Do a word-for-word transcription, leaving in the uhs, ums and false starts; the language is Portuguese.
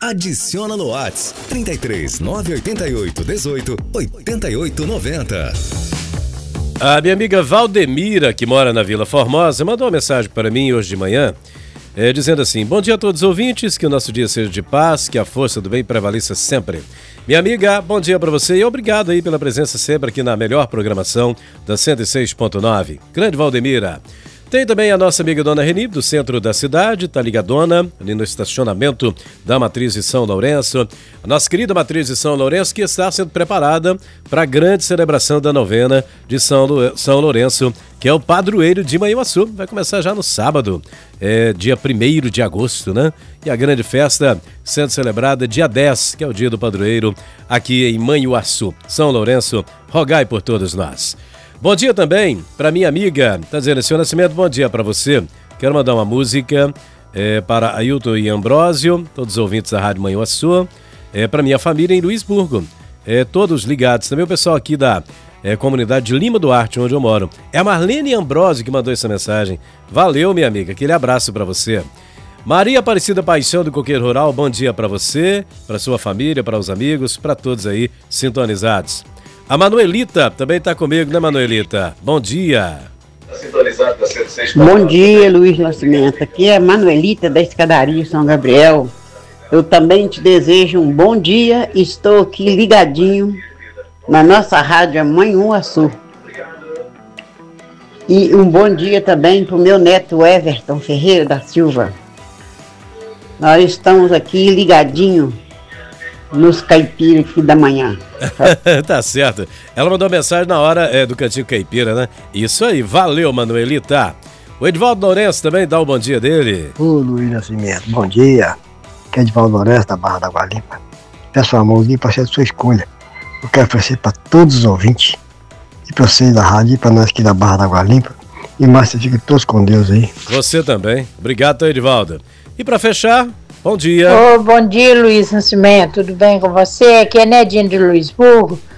Adiciona no WhatsApp trinta e três, nove oito oito, dezoito, oitenta e oito, noventa. A minha amiga Valdemira, que mora na Vila Formosa, mandou uma mensagem para mim hoje de manhã, é, dizendo assim: bom dia a todos os ouvintes, que o nosso dia seja de paz, que a força do bem prevaleça sempre. Minha amiga, bom dia para você e obrigado aí pela presença sempre aqui na melhor programação da cento e seis ponto nove. Grande Valdemira. Tem também a nossa amiga Dona Reni, do centro da cidade, tá ligadona, ali no estacionamento da Matriz de São Lourenço. A nossa querida Matriz de São Lourenço, que está sendo preparada para a grande celebração da novena de São, Lu... São Lourenço, que é o padroeiro de Manhuaçu. Vai começar já no sábado, é, dia primeiro de agosto, né? E a grande festa sendo celebrada dia dez, que é o dia do padroeiro, aqui em Manhuaçu. São Lourenço, rogai por todos nós. Bom dia também para minha amiga, tá dizendo, seu Nascimento, bom dia para você. Quero mandar uma música é, para Ailton e Ambrósio, todos os ouvintes da Rádio Manhuaçu, é, para minha família em Luisburgo, é, todos ligados. Também o pessoal aqui da é, comunidade de Lima Duarte, onde eu moro. É a Marlene Ambrósio que mandou essa mensagem. Valeu, minha amiga, aquele abraço para você. Maria Aparecida Paixão do Coqueiro Rural, bom dia para você, para sua família, para os amigos, para todos aí sintonizados. A Manuelita também está comigo, né, Manuelita? Bom dia. Bom dia, Luiz Nascimento. Aqui é a Manuelita da Escadaria São Gabriel. Eu também te desejo um bom dia. Estou aqui ligadinho na nossa rádio Manhuaçu. E um bom dia também para o meu neto Everton Ferreira da Silva. Nós estamos aqui ligadinho nos caipiras aqui da manhã. Tá certo. Ela mandou mensagem na hora é, do Cantinho Caipira, né? Isso aí, valeu, Manuelita. O Edvaldo Lourenço também dá o bom dia dele. Ô, Luiz Nascimento, bom dia. Aqui é Edvaldo Lourenço, da Barra da Água Limpa. Peço a mãozinha para ser a sua escolha. Eu quero oferecer para todos os ouvintes, e para vocês da rádio, e para nós aqui da Barra da Água Limpa. E mais, você fica todos com Deus aí. Você também. Obrigado, Edvaldo. E para fechar, bom dia. Oh, bom dia, Luiz Nascimento. Tudo bem com você? Aqui é Nedinho de Luisburgo.